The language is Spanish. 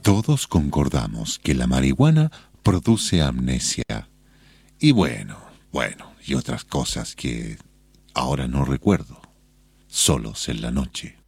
Todos concordamos que la marihuana produce amnesia. Y y otras cosas que ahora no recuerdo. Solos en la noche.